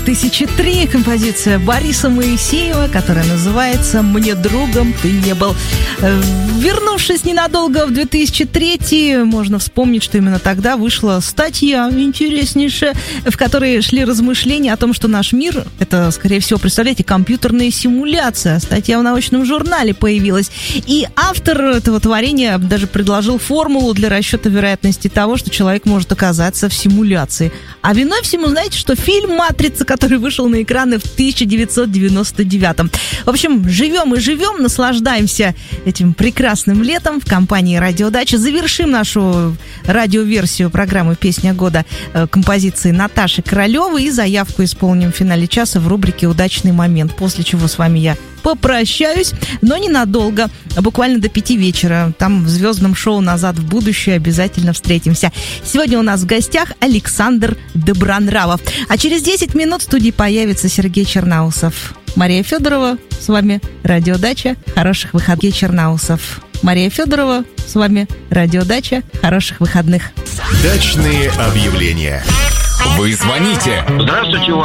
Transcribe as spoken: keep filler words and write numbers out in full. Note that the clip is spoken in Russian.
тысяча три, композиция Бориса Моисеева, которая называется «Мне другом ты не был». Вернувшись ненадолго в две тысячи третий, можно вспомнить, что именно тогда вышла статья интереснейшая, в которой шли размышления о том, что наш мир — это, скорее всего, представляете, компьютерная симуляция. Статья в научном журнале появилась. И автор этого творения даже предложил формулу для расчета вероятности того, что человек может оказаться в симуляции. А виной всему, знаете, что фильм «Матрица», который вышел на экраны в тысяча девятьсот девяносто девятом. В общем, живем и живем, наслаждаемся этим прекрасным летом в компании «Радиодача». Завершим нашу радиоверсию программы «Песня года» композиции Наташи Королевой и заявку исполним в финале часа в рубрике «Удачный момент», после чего с вами я попрощаюсь, но ненадолго, буквально до пяти вечера. Там в звездном шоу «Назад в будущее» обязательно встретимся. Сегодня у нас в гостях Александр Добронравов. А через десять минут в студии появится Сергей Черноусов. Мария Федорова, с вами «Радиодача». Хороших выходных. Сергей Черноусов. Мария Федорова, с вами «Радиодача». Хороших выходных. Дачные объявления. Вы звоните. Здравствуйте, уважаемые.